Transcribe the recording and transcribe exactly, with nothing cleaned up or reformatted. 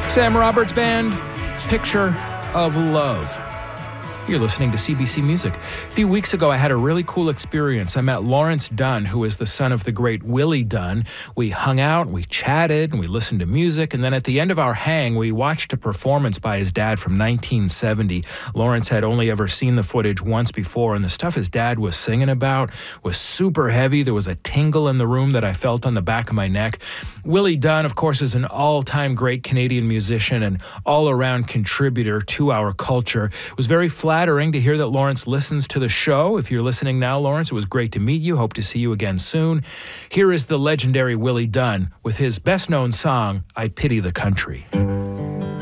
Sam Roberts Band, Picture of Love. You're listening to C B C Music. A few weeks ago, I had a really cool experience. I met Lawrence Dunn, who is the son of the great Willie Dunn. We hung out, we chatted, and we listened to music. And then at the end of our hang, we watched a performance by his dad from nineteen seventy. Lawrence had only ever seen the footage once before, and the stuff his dad was singing about was super heavy. There was a tingle in the room that I felt on the back of my neck. Willie Dunn, of course, is an all-time great Canadian musician and all-around contributor to our culture. It was very flattering to hear that Lawrence listens to the show. If you're listening now, Lawrence, it was great to meet you. Hope to see you again soon. Here is the legendary Willie Dunn with his best-known song, I Pity the Country.